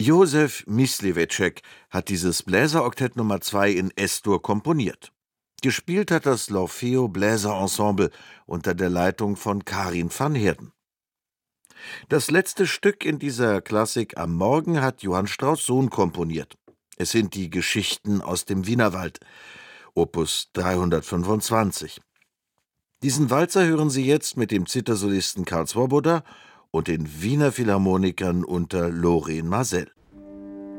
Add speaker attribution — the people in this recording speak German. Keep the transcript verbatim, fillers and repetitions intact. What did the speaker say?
Speaker 1: Josef Mysliveček hat dieses Bläseroktett Nummer zwei in Es-Dur komponiert. Gespielt hat das L'Orfeo Bläserensemble unter der Leitung von Karin van Heerden. Das letzte Stück in dieser Klassik am Morgen hat Johann Strauss Sohn komponiert. Es sind die Geschichten aus dem Wienerwald, Opus dreihundertfünfundzwanzig. Diesen Walzer hören Sie jetzt mit dem Zithersolisten Karl Swoboda und den Wiener Philharmonikern unter Loren Maazel.